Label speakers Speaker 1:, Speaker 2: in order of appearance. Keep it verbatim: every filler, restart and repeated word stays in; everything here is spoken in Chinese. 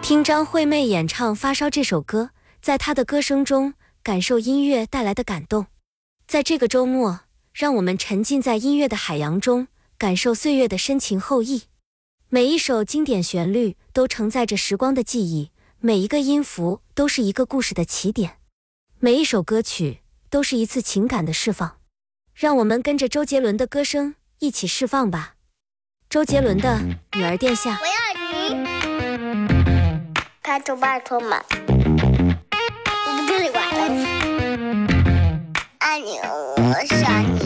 Speaker 1: 听张惠妹演唱《发烧》这首歌，在她的歌声中感受音乐带来的感动。在这个周末，让我们沉浸在音乐的海洋中，感受岁月的深情厚谊。每一首经典旋律都承载着时光的记忆，每一个音符都是一个故事的起点，每一首歌曲都是一次情感的释放。让我们跟着周杰伦的歌声一起释放吧。周杰伦的《女儿殿下》。
Speaker 2: 我要你，拜托拜托嘛，我不跟你玩了，爱你，我想你。